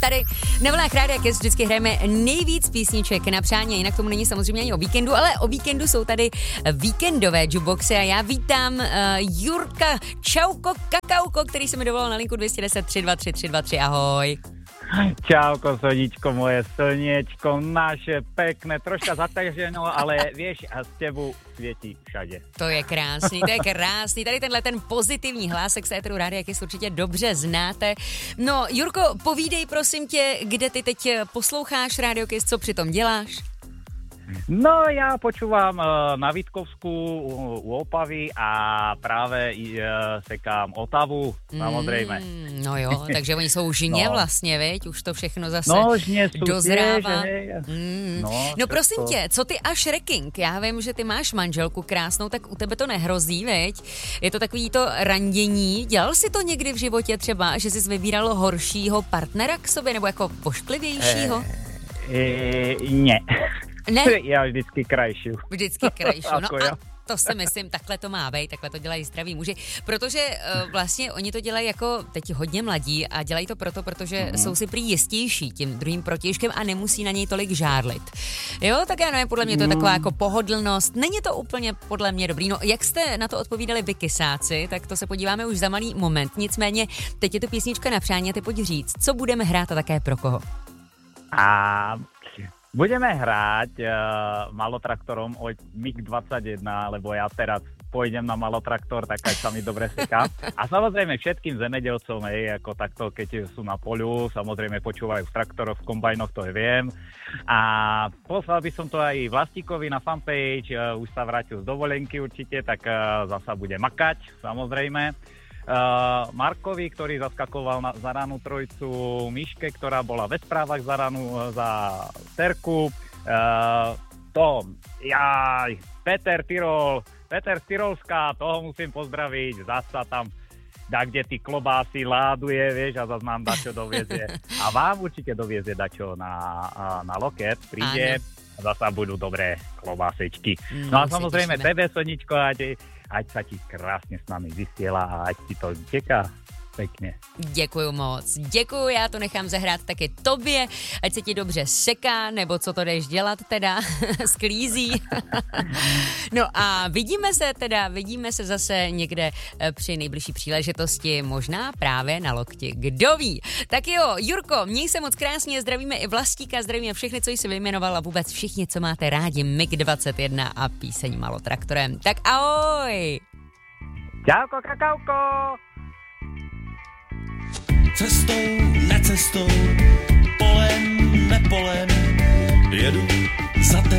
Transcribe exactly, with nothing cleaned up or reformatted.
Tady na vlnách Rádia Kiss vždycky hrajeme nejvíc písniček na přání, jinak tomu není samozřejmě ani o víkendu, ale o víkendu jsou tady víkendové jukeboxy a já vítám uh, Jurka Čauko Kakauko, který se mi dovolal na linku dvě stě deset tři dva tři tři dva tři, ahoj. Čauko, sodičko, moje slniečko, naše pekné, troška zataženo, ale vieš, a z tebu svietí všade. To je krásný, to je krásný. Tady tenhle ten pozitivní hlásek z éteru Rádia Kiss určitě dobře znáte. No, Jurko, povídej prosím tě, kde ty teď posloucháš Rádio Kiss, co přitom děláš? No, ja počúvam uh, na Vítkovsku u, u Opavy a práve uh, sekám Otavu, samozrejme. Mm, no jo, takže oni jsou žně no. vlastně, viď? Už to všechno zase no, žně sú dozrává. Tie, mm. No, no prosím tě, co ty a Shreking? Já vím, že ty máš manželku krásnou, tak u tebe to nehrozí, viď? Je to takový to randění. Dělal jsi to někdy v životě třeba, že jsi vybíral horšího partnera k sobě, nebo jako pošklivějšího? E, e, ne. Ne? Já vždycky krajšiu. Vždycky krajšiu, no a to si myslím, takhle to má být, takhle to dělají zdraví muži, protože uh, vlastně oni to dělají jako teď hodně mladí a dělají to proto, protože mm-hmm. jsou si prý jistější tím druhým protějškem a nemusí na něj tolik žárlit. Jo, tak já nevím, podle mě to je taková jako pohodlnost, není to úplně podle mě dobrý. No, jak jste na to odpovídali vy kysáci, tak to se podíváme už za malý moment, nicméně teď je to písnička na přání a ty pojď říct, co budeme hrát a také pro koho? A... Budeme hrať uh, malotraktorom od mig dvadsaťjeden, lebo ja teraz pôjdem na malotraktor, tak aj sa mi dobre seká. A samozrejme všetkým zemedelcom, hej, ako takto, keď sú na poľu, samozrejme počúvajú v traktoroch, v kombajnoch, to je viem. A poslal by som to aj Vlastíkovi na fanpage, uh, už sa vrátil z dovolenky určite, tak uh, zasa bude makať, samozrejme. Uh, Markovi, ktorý zaskakoval na, za ranú trojcu, Miške, ktorá bola ve správach za ranú, za terku, uh, to, jaj, Peter Tyrol, Peter z Tyrolska, toho musím pozdraviť, zasa tam dá, kde ty klobásy láduje, vieš, a zase nám dačo doviezie. A vám určite doviezie dačo na, na loket, príde, a zasa budú dobré klobásečky. No a samozrejme, tebe, Soničko, ať ať sa ti krásně s námi vysiela a ať ti to těká pěkně. Děkuju moc, děkuju, já to nechám zahrát taky tobě, ať se ti dobře seká, nebo co to jdeš dělat teda, sklízí. No a vidíme se teda, vidíme se zase někde při nejbližší příležitosti, možná právě na lokti, kdo ví. Tak jo, Jurko, měj se moc krásně, zdravíme i Vlastíka, zdravíme všechny, co jsi vyjmenoval a vůbec všichni, co máte rádi mig dvacet jedna a píseň Malotraktorem. Tak ahoj! Čauko, kakauko! Cestou, necestou, polem, nepolem, jedu za tebou.